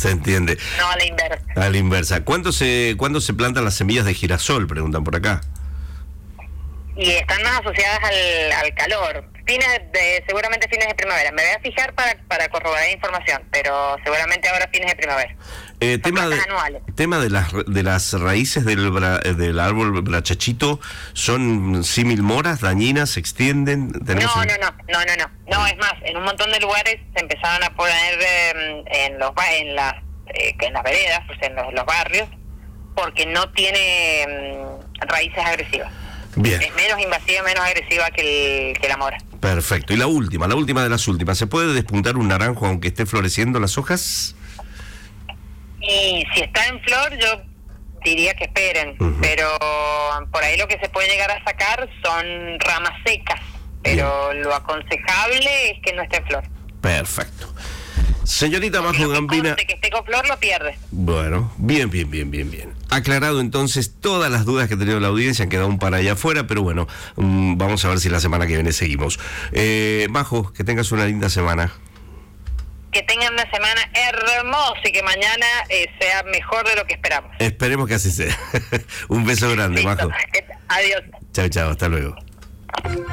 Se entiende. No a la inversa. A la inversa. ¿Cuándo se plantan las semillas de girasol? Preguntan por acá. Y están más asociadas al calor. Seguramente fines de primavera. Me voy a fijar para corroborar información, pero seguramente ahora fines de primavera. Tema de las raíces del árbol brachachito, ¿son símil moras, dañinas, se extienden? No, es más, en un montón de lugares se empezaron a poner en las veredas, o sea, en los barrios, porque no tiene raíces agresivas. Bien. Es menos invasiva, menos agresiva que la mora. Perfecto. Y la última de las últimas, ¿se puede despuntar un naranjo aunque esté floreciendo las hojas? Y si está en flor, yo diría que esperen, pero por ahí lo que se puede llegar a sacar son ramas secas, pero lo aconsejable es que no esté en flor. Perfecto. Señorita Majo Gambina. De que esté con flor lo pierde. Bueno, bien. Aclarado entonces todas las dudas que ha tenido la audiencia, han quedado un par allá afuera, pero bueno, vamos a ver si la semana que viene seguimos. Majo, que tengas una linda semana. Que tengan una semana hermosa y que mañana sea mejor de lo que esperamos. Esperemos que así sea. Un beso grande, Majo. Adiós. Chao, hasta luego.